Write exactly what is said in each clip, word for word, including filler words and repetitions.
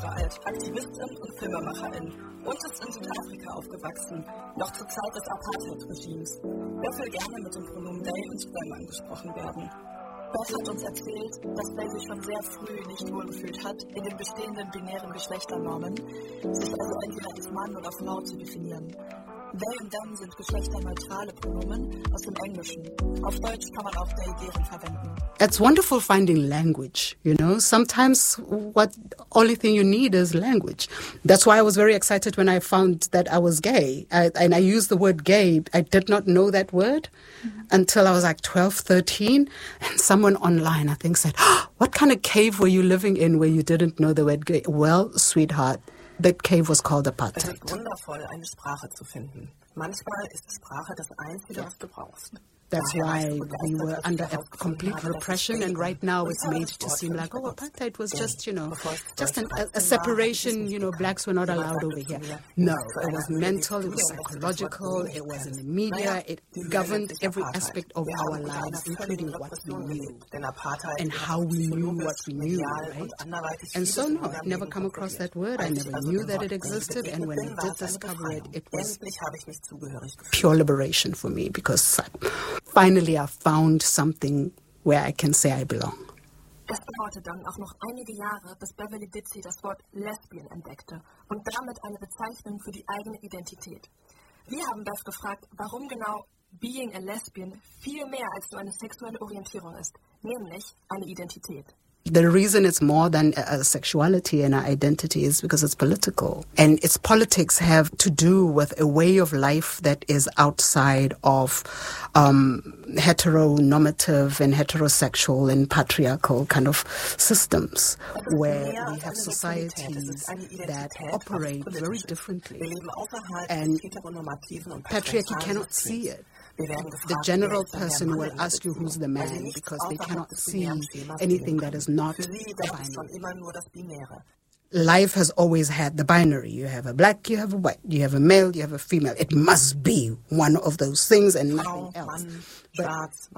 Jahre alt, Aktivistin und Filmemacherin und ist in Südafrika aufgewachsen, noch zur Zeit des Apartheid-Regimes. Beth will gerne mit dem Pronomen they und them angesprochen werden. Beth hat uns erzählt, dass Beth sich schon sehr früh nicht wohlgefühlt hat, in den bestehenden binären Geschlechternormen, sich also entweder als Mann oder Frau zu definieren. They und them sind geschlechterneutrale Pronomen aus dem Englischen. Auf Deutsch kann man auch they, deren verwenden. It's wonderful finding language, you know. Sometimes what only thing you need is language. That's why I was very excited when I found that I was gay. I, and I used the word gay. I did not know that word mm-hmm. until I was like twelve, thirteen. And someone online, I think, said, oh, what kind of cave were you living in where you didn't know the word gay? Well, sweetheart, that cave was called apartheid. Es ist wundervoll, eine Sprache zu finden. Manchmal ist die Sprache das Einzige, was du brauchst. That's why we were under a complete repression, and right now it's made to seem like, oh, apartheid was just, you know, just an, a, a separation, you know, blacks were not allowed over here. No, it was mental, it was psychological, it was in the media, it governed every aspect of our lives, including what we knew and how we knew what we knew, right? And so, no, I never come across that word, I never knew that it existed, and when I did discover it, it was pure liberation for me, because finally I found something where I can say I belong. Es dauerte dann auch noch einige Jahre, bis Beverly Ditsey das Wort Lesbian entdeckte und damit eine Bezeichnung für die eigene Identität. Wir haben Beth gefragt, warum genau being a lesbian viel mehr als nur eine sexuelle Orientierung ist, nämlich eine Identität. The reason it's more than a sexuality and an identity is because it's political. And its politics have to do with a way of life that is outside of um, heteronormative and heterosexual and patriarchal kind of systems, where we have societies that operate very differently. And patriarchy cannot see it. The general person will ask you who's the man because they cannot see anything that is not a binary. Life has always had the binary. You have a black, you have a white, you have a male, you have a female. It must be one of those things and nothing else. But,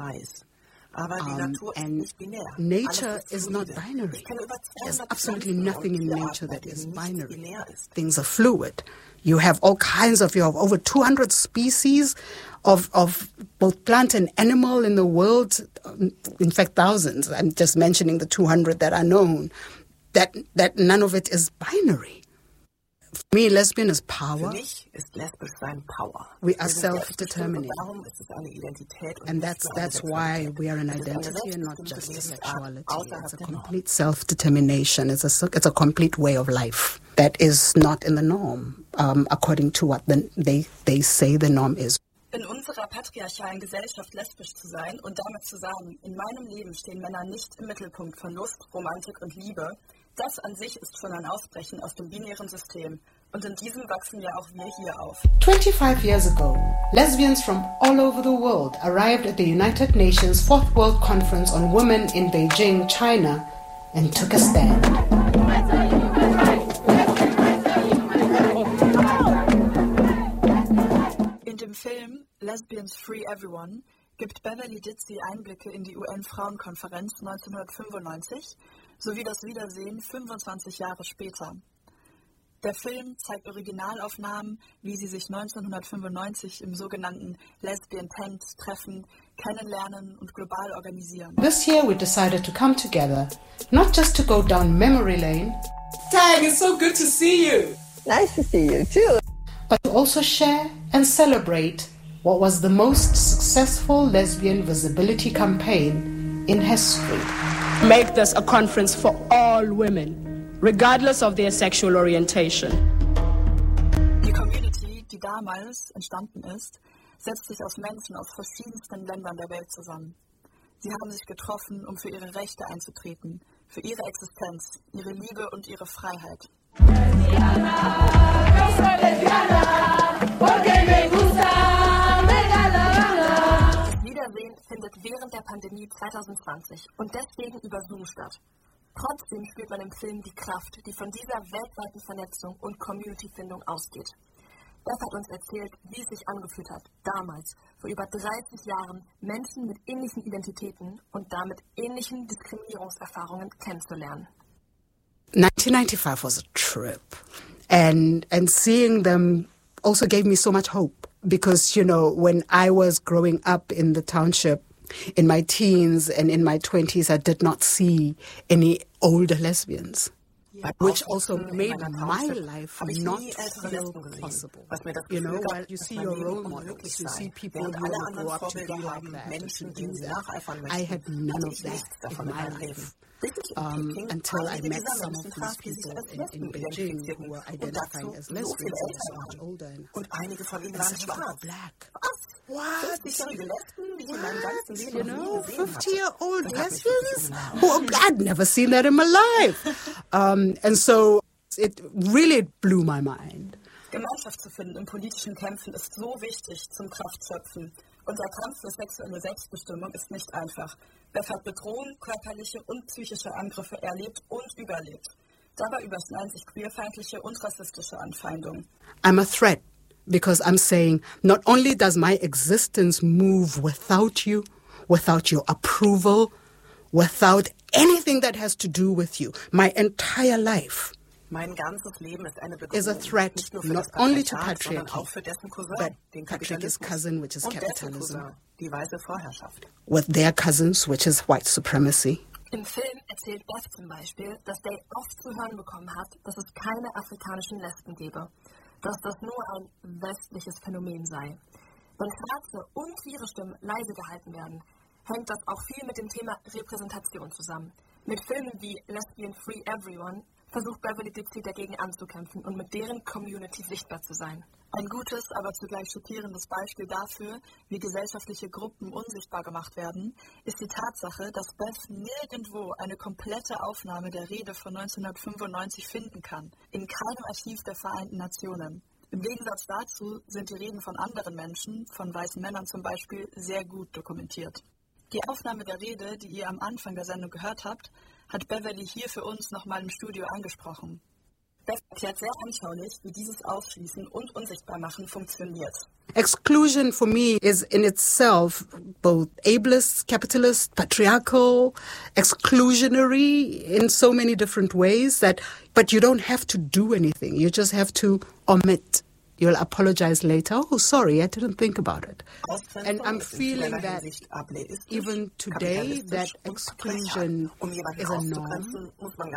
um, and nature is not binary. There's absolutely nothing in nature that is binary. Things are fluid. You have all kinds of, you have over two hundred species of of both plant and animal in the world, in fact thousands. I'm just mentioning the two hundred that are known, that that none of it is binary. For me, lesbian is power. We are self-determining. And that's that's why we are an identity and not just a sexuality. It's a complete self-determination. It's a, it's a complete way of life that is not in the norm, um, according to what the, they, they say the norm is. In unserer patriarchalen Gesellschaft lesbisch zu sein und damit zu sagen, in meinem Leben stehen Männer nicht im Mittelpunkt von Lust, Romantik und Liebe, das an sich ist schon ein Ausbrechen aus dem binären System. Und in diesem wachsen ja auch wir hier auf. twenty-five years ago, lesbians from all over the world arrived at the United Nations Fourth World Conference on Women in Beijing, China, and took a stand. In dem Film Lesbians Free Everyone gibt Beverly Ditsey Einblicke in die U N-Frauenkonferenz neunzehnhundertfünfundneunzig sowie das Wiedersehen fünfundzwanzig Jahre später. Der Film zeigt Originalaufnahmen, wie sie sich neunzehnhundertfünfundneunzig im sogenannten Lesbian Tent treffen, kennenlernen und global organisieren. This year we decided to come together, not just to go down memory lane. Tag, it's so good to see you. Nice to see you too. But to also share and celebrate what was the most successful lesbian visibility campaign in history. Make this a conference for all women, regardless of their sexual orientation. Die Community, die damals entstanden ist, setzt sich aus Menschen aus verschiedensten Ländern der Welt zusammen. Sie haben sich getroffen, um für ihre Rechte einzutreten, für ihre Existenz, ihre Liebe und ihre Freiheit. Lesbiana, yo soy lesbiana, porque me gusta, me gana. Das Wiedersehen findet während der Pandemie zwanzig zwanzig und deswegen über Zoom statt. Trotzdem spürt man im Film die Kraft, die von dieser weltweiten Vernetzung und Community-Findung ausgeht. Das hat uns erzählt, wie es sich angefühlt hat, damals, vor über dreißig Jahren, Menschen mit ähnlichen Identitäten und damit ähnlichen Diskriminierungserfahrungen kennenzulernen. nineteen ninety-five was a trip. And and seeing them also gave me so much hope. Because, you know, when I was growing up in the township, in my teens and in my twenties, I did not see any older lesbians. Yeah. Which also made my life not feel possible. You know, while you see your role models, you see people who will grow up to be like that, to do that. I had none of that in my life. Um, until I met some of these people in, in Beijing who were identifying as lesbians and so much older and, and such people black. What? What? You know, fifty-year-old lesbians? Who, I'd never seen that in my life. Um, and so it really blew my mind. Gemeinschaft zu finden in politischen Kämpfen ist so wichtig zum Kraftschöpfen. Und der Kampf für sexuelle Selbstbestimmung ist nicht einfach. Beth hat Bedrohung, körperliche und psychische Angriffe erlebt und überlebt. Dabei überschneiden sich queerfeindliche und rassistische Anfeindungen. I'm a threat because I'm saying not only does my existence move without you, without your approval, without anything that has to do with you, my entire life Mein ganzes Leben ist eine is a threat not only to patriarchy, but patriarchy's cousin, which is capitalism, die weiße Vorherrschaft, with their cousins, which is white supremacy. Im Film erzählt Beth zum Beispiel, dass Dave oft zu hören bekommen hat, dass es keine afrikanischen Lesben gebe, dass das nur ein westliches Phänomen sei. Wenn schwarze und queere Stimmen leise gehalten werden, hängt das auch viel mit dem Thema Repräsentation zusammen. Mit Filmen wie Lesbian Free Everyone versucht Beverly Dixie dagegen anzukämpfen und mit deren Community sichtbar zu sein. Ein gutes, aber zugleich schockierendes Beispiel dafür, wie gesellschaftliche Gruppen unsichtbar gemacht werden, ist die Tatsache, dass Beth nirgendwo eine komplette Aufnahme der Rede von neunzehnhundertfünfundneunzig finden kann, in keinem Archiv der Vereinten Nationen. Im Gegensatz dazu sind die Reden von anderen Menschen, von weißen Männern zum Beispiel, sehr gut dokumentiert. Die Aufnahme der Rede, die ihr am Anfang der Sendung gehört habt, hat Beverly hier für uns nochmal im Studio angesprochen. Beth erklärt sehr anschaulich, wie dieses Ausschließen und Unsichtbarmachen funktioniert. Exclusion for me is in itself both ableist, capitalist, patriarchal, exclusionary in so many different ways that, but you don't have to do anything. You just have to omit. You'll apologize later. Oh, sorry, I didn't think about it. And I'm feeling that even today, that exclusion is a norm.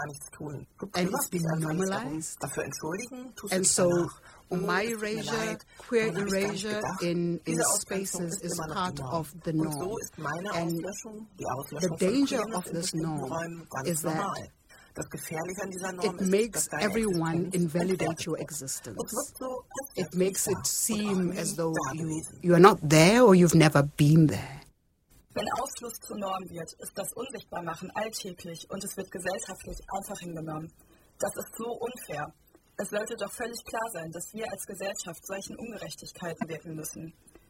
And it's been normalized. And so my erasure, queer erasure in, in spaces is part of the norm. And the danger of this norm is that it makes everyone invalidate your existence. It makes it seem as though you, you are not there or you've never been there. Wenn Ausschluss zur Norm wird, ist das Unsichtbarmachen alltäglich und es wird gesellschaftlich einfach hingenommen. Das ist so unfair. Es sollte doch völlig klar sein, dass wir als Gesellschaft solchen Ungerechtigkeiten wirken müssen.